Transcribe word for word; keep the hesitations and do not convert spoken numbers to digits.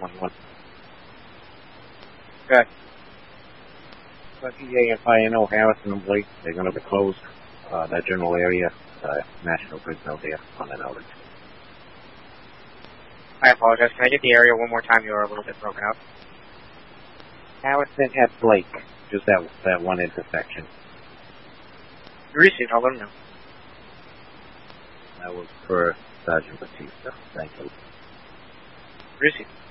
twenty-one. Good. But E A F I N O, Harrison and Blake, they're going to be closed. Uh, that general area, uh, National Grid's out there on an outage. I apologize. Can I get the area one more time? You were a little bit broken up. Harrison at Blake, just that that one intersection. Received. I'll let him know. That was for Sergeant Batista. Thank you. Received.